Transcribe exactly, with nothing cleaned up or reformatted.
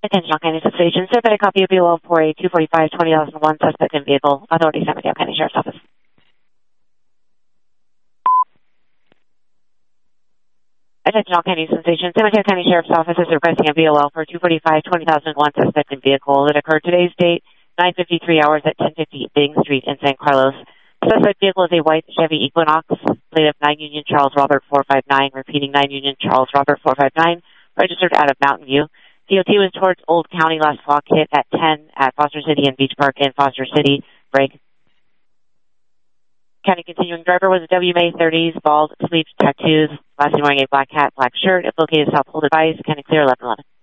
Attention all County Station. Sir, a copy of B O L four A two forty-five twenty thousand one suspect in vehicle. Authority San Mateo County Sheriff's Office. Attention all County Station. San Mateo County Sheriff's Office is requesting a B O L for two forty-five twenty thousand one suspect in vehicle that occurred today's date, nine fifty-three hours at ten fifty Bing Street in San Carlos. Suspect vehicle is a white Chevy Equinox, plate of nine Union Charles Robert four five nine, repeating nine Union Charles Robert four five nine, registered out of Mountain View. D O T was towards Old County last clock hit at ten at Foster City and Beach Park in Foster City. Break. County continuing driver was a W M A thirties, bald, sleeves, tattoos, last seen wearing a black hat, black shirt. If located south, hold advice. County clear eleven eleven.